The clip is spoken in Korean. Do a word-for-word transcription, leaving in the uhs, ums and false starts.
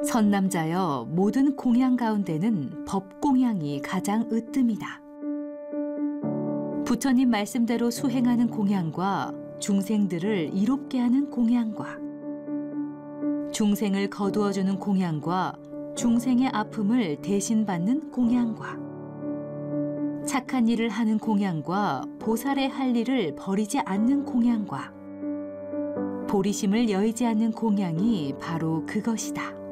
선남자여 모든 공양 가운데는 법공양이 가장 으뜸이다. 부처님 말씀대로 수행하는 공양과 중생들을 이롭게 하는 공양과 중생을 거두어주는 공양과 중생의 아픔을 대신 받는 공양과 착한 일을 하는 공양과 보살의 할 일을 버리지 않는 공양과 보리심을 여의지 않는 공양이 바로 그것이다.